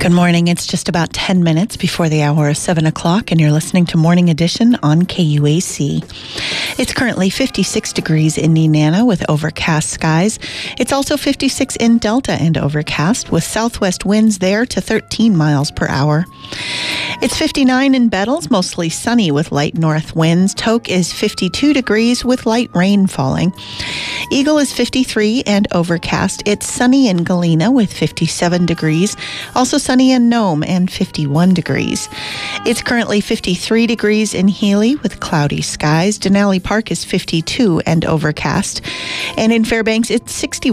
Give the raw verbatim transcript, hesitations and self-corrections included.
Good morning. It's just about ten minutes before the hour of seven o'clock, and you're listening to Morning Edition on K U A C. It's currently fifty-six degrees in Nenana with overcast skies. It's also fifty-six in Delta and overcast with southwest winds there to thirteen miles per hour. It's fifty-nine in Bettles, mostly sunny with light north winds. Tok is fifty-two degrees with light rain falling. Eagle is fifty-three and overcast. It's sunny in Galena with fifty-seven degrees. Also sunny in Nome and fifty-one degrees. It's currently fifty-three degrees in Healy with cloudy skies. Denali Park is fifty-two and overcast. And in Fairbanks, it's sixty